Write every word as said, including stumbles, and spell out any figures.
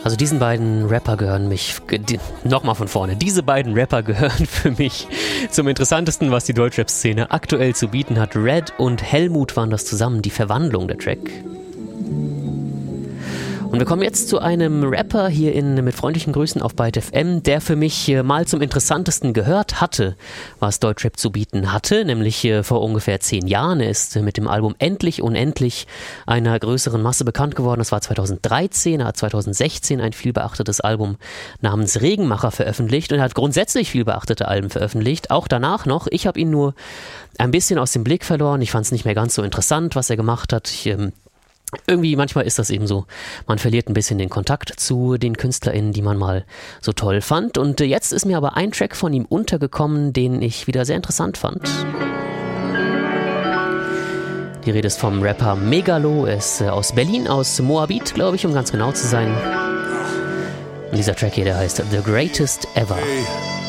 Also diesen beiden Rapper gehören mich, die, nochmal von vorne, diese beiden Rapper gehören für mich zum Interessantesten, was die Deutschrap-Szene aktuell zu bieten hat. Red und Helmut waren das zusammen, die Verwandlung der Track. Und wir kommen jetzt zu einem Rapper hier in mit freundlichen Grüßen auf Byte F M, der für mich mal zum Interessantesten gehört hatte, was Deutschrap zu bieten hatte, nämlich vor ungefähr zehn Jahren. Er ist mit dem Album Endlich Unendlich einer größeren Masse bekannt geworden. Das war zweitausenddreizehn, er hat zweitausendsechzehn ein vielbeachtetes Album namens Regenmacher veröffentlicht und er hat grundsätzlich vielbeachtete Alben veröffentlicht, auch danach noch. Ich habe ihn nur ein bisschen aus dem Blick verloren. Ich fand es nicht mehr ganz so interessant, was er gemacht hat. Ich, ähm, Irgendwie, manchmal ist das eben so. Man verliert ein bisschen den Kontakt zu den KünstlerInnen, die man mal so toll fand. Und jetzt ist mir aber ein Track von ihm untergekommen, den ich wieder sehr interessant fand. Die Rede ist vom Rapper Megalo. Er ist aus Berlin, aus Moabit, glaube ich, um ganz genau zu sein. Und dieser Track hier, der heißt The Greatest Ever.